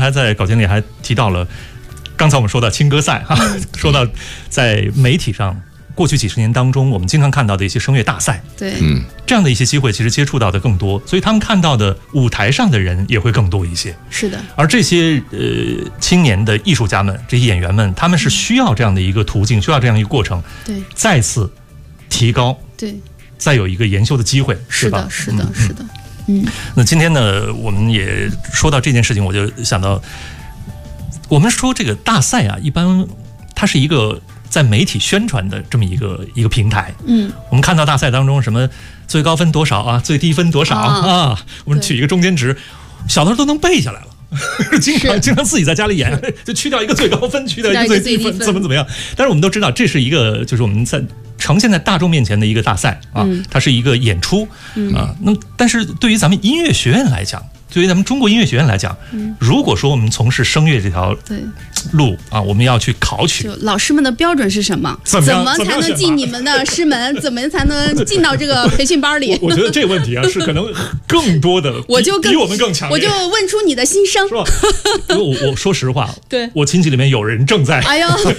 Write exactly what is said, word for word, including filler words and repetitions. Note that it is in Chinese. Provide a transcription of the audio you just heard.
才在稿件里还提到了，刚才我们说到青歌赛哈、啊，说到在媒体上。过去几十年当中，我们经常看到的一些声乐大赛， 对， 嗯， 这样的一些机会，其实接触到的更多，所以他们看到的舞台上的人也会更多一些。 是的， 而这些呃青年的艺术家们，这些演员们，他们是需要这样的一个途径，需要这样一个过程， 对， 再次提高， 对， 再有一个研修的机会， 是的，是的，是的，嗯。 那今天呢，我们也说到这件事情，我就想到，我们说这个大赛啊，一般它是一个。在媒体宣传的这么一个一个平台， 嗯， 我们看到大赛当中什么最高分多少啊，最低分多少 啊, 啊，我们取一个中间值，小的时候都能背下来了，经常经常自己在家里演，就去掉一个最高分，去掉一个最低分，怎么怎么样。但是我们都知道，这是一个就是我们在呈现在大众面前的一个大赛啊， 嗯、 它是一个演出、 嗯、 啊。那但是对于咱们音乐学院来讲，对于咱们中国音乐学院来讲， 嗯、 如果说我们从事声乐这条路啊，我们要去考取， 就老师们的标准是什么？ 怎么怎么才能进你们的师门？怎么才能进到这个培训班里？ 我, 我觉得这个问题啊，是可能更多的， 我就更比我们更强烈。 我就问出你的心声， 是吧？因为我我说实话， 对， 我亲戚里面有人正在， 哎呦。